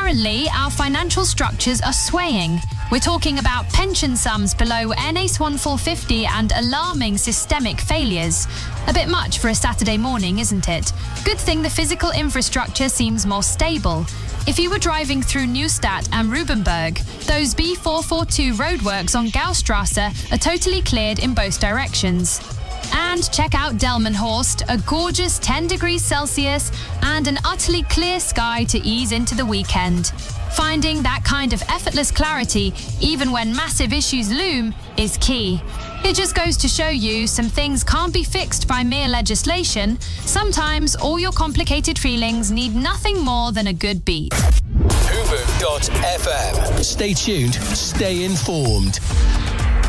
Currently, our financial structures are swaying. We're talking about pension sums below NACE 1450 and alarming systemic failures. A bit much for a Saturday morning, isn't it? Good thing the physical infrastructure seems more stable. If you were driving through Neustadt and Rubenberg, those B442 roadworks on Gaustrasse are totally cleared in both directions. And check out Delmenhorst, a gorgeous 10 degrees Celsius and an utterly clear sky to ease into the weekend. Finding that kind of effortless clarity, even when massive issues loom, is key. It just goes to show you some things can't be fixed by mere legislation. Sometimes all your complicated feelings need nothing more than a good beat. Hoover.fm. Stay tuned, stay informed.